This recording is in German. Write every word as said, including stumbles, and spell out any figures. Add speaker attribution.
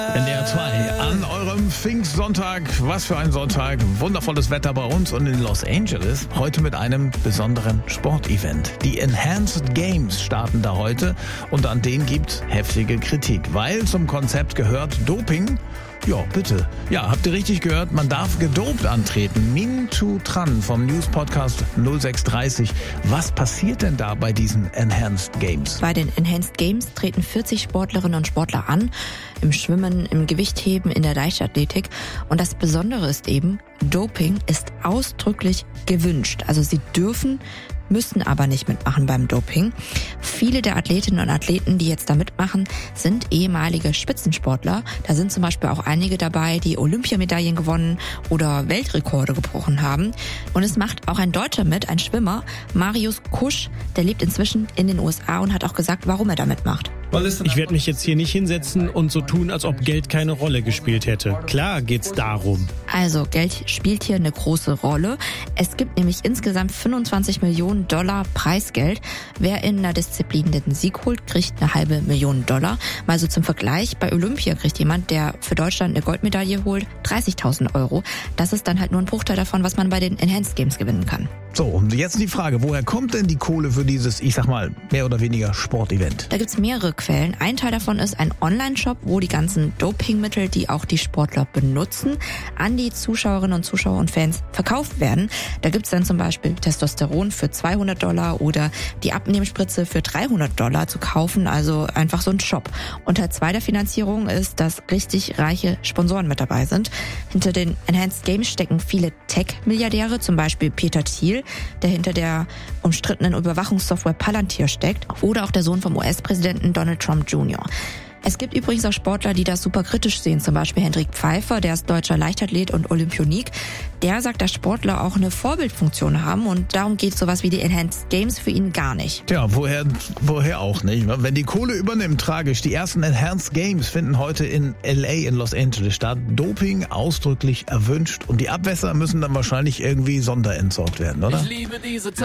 Speaker 1: N D R zwei an eurem Pfingstsonntag. Was für ein Sonntag. Wundervolles Wetter bei uns und in Los Angeles. Heute mit einem besonderen Sportevent. Die Enhanced Games starten da heute und an denen gibt's heftige Kritik, weil zum Konzept gehört Doping. Ja, bitte. Ja, habt ihr richtig gehört? Man darf gedopt antreten. Minh Thu Tran vom News-Podcast null sechs dreißig. Was passiert denn da bei diesen Enhanced Games?
Speaker 2: Bei den Enhanced Games treten vierzig Sportlerinnen und Sportler an. Im Schwimmen, im Gewichtheben, in der Leichtathletik. Und das Besondere ist eben, Doping ist ausdrücklich gewünscht. Also sie dürfen, müssen aber nicht mitmachen beim Doping. Viele der Athletinnen und Athleten, die jetzt da mitmachen, sind ehemalige Spitzensportler. Da sind zum Beispiel auch einige dabei, die Olympiamedaillen gewonnen oder Weltrekorde gebrochen haben. Und es macht auch ein Deutscher mit, ein Schwimmer, Marius Kusch. Der lebt inzwischen in den U S A und hat auch gesagt, warum er da mitmacht.
Speaker 3: Ich werde mich jetzt hier nicht hinsetzen und so tun, als ob Geld keine Rolle gespielt hätte. Klar geht's darum.
Speaker 2: Also Geld spielt hier eine große Rolle. Es gibt nämlich insgesamt fünfundzwanzig Millionen Dollar Preisgeld. Wer in einer Disziplin den Sieg holt, kriegt eine halbe Million Dollar. Mal so zum Vergleich, bei Olympia kriegt jemand, der für Deutschland eine Goldmedaille holt, dreißigtausend Euro. Das ist dann halt nur ein Bruchteil davon, was man bei den Enhanced Games gewinnen kann.
Speaker 1: So, und jetzt die Frage, woher kommt denn die Kohle für dieses, ich sag mal, mehr oder weniger Sportevent?
Speaker 2: Da gibt's mehrere Quellen. Ein Teil davon ist ein Online-Shop, wo die ganzen Dopingmittel, die auch die Sportler benutzen, an die Zuschauerinnen und Zuschauer und Fans verkauft werden. Da gibt's dann zum Beispiel Testosteron für zweihundert Dollar oder die Abnehmspritze für dreihundert Dollar zu kaufen, also einfach so ein Shop. Und Teil zwei der Finanzierung ist, dass richtig reiche Sponsoren mit dabei sind. Hinter den Enhanced Games stecken viele Tech-Milliardäre, zum Beispiel Peter Thiel, der hinter der umstrittenen Überwachungssoftware Palantir steckt, oder auch der Sohn vom U S-Präsidenten Donald Trump Junior Es gibt übrigens auch Sportler, die das super kritisch sehen, zum Beispiel Hendrik Pfeiffer, der ist deutscher Leichtathlet und Olympionik. Der sagt, dass Sportler auch eine Vorbildfunktion haben und darum geht sowas wie die Enhanced Games für ihn gar nicht.
Speaker 1: Tja, woher, woher auch nicht? Wenn die Kohle übernimmt, tragisch. Die ersten Enhanced Games finden heute in L A in Los Angeles statt. Doping ausdrücklich erwünscht und die Abwässer müssen dann wahrscheinlich irgendwie sonderentsorgt werden, oder?
Speaker 4: Ich liebe diese